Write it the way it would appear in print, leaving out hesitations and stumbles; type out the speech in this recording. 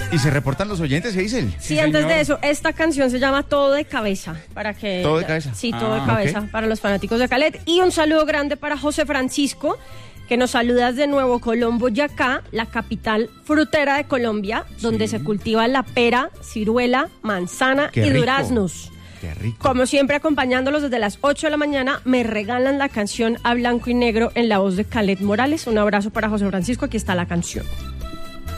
¿Y se reportan los oyentes, Hazel? Sí, antes de eso, esta canción se llama Todo de Cabeza. Para que, ¿Todo de cabeza? Sí, Todo de Cabeza, para los fanáticos de Calet. Y un saludo grande para José Francisco, que nos saluda desde Nuevo Colón, Boyacá, la capital frutera de Colombia, donde se cultiva la pera, ciruela, manzana y duraznos. Qué rico. Como siempre, acompañándolos desde las 8 de la mañana, me regalan la canción A Blanco y Negro en la voz de Calet Morales. Un abrazo para José Francisco, aquí está la canción.